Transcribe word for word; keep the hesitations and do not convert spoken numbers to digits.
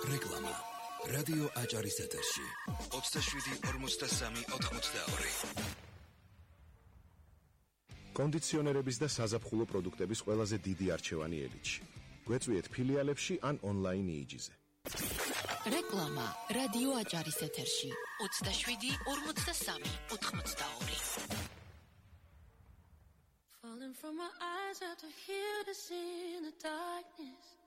რეკლამა რადიო აჭარის ეთერში ოცდაშვიდი ორმოცდასამი ოთხმოცდაორი. კონდიციონერების და საზაფხულო პროდუქტების ყველაზე დიდი არჩევანი ელიტში. გვეწვიეთ ფილიალებში ან ონლაინ იიჯიზე. რეკლამა რადიო აჭარის ეთერში ოცდაშვიდი ორმოცდასამი ოთხმოცდაორი. Falling from my eyes after hear the sea in the darkness.